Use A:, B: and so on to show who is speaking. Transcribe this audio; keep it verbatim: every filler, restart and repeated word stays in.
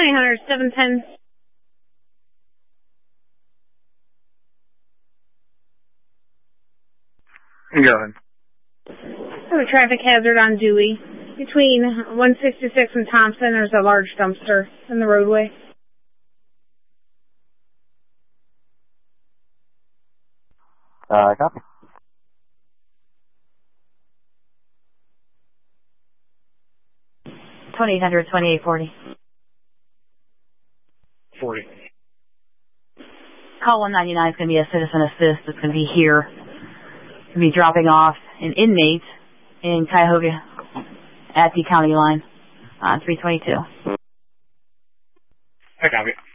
A: nine hundred, seven ten.
B: Go ahead.
A: I have a traffic hazard on Dewey. Between one sixty-six and Thompson, there's a large dumpster in the roadway.
C: Uh, copy.
D: twenty-eight hundred, twenty-eight forty.
B: forty.
D: Call one ninety-nine is going to be a citizen assist. It's going to be here. It's going to be dropping off an inmate in Cuyahoga at the county line on three twenty-two.
B: I copy.